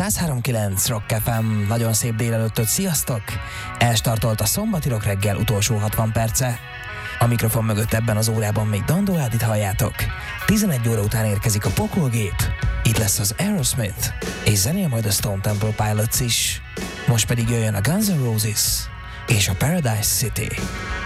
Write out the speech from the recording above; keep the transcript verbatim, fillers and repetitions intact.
száz három kilenc Rock ef em, nagyon szép délelőttöt, sziasztok! Elstartolt a szombati rock reggel utolsó hatvan perce. A mikrofon mögött ebben az órában még Dandó Ádit halljátok. tizenegy óra után érkezik a Pokolgép, itt lesz az Aerosmith, és zenél majd a Stone Temple Pilots is. Most pedig jöjjön a Guns N' Roses és a Paradise City.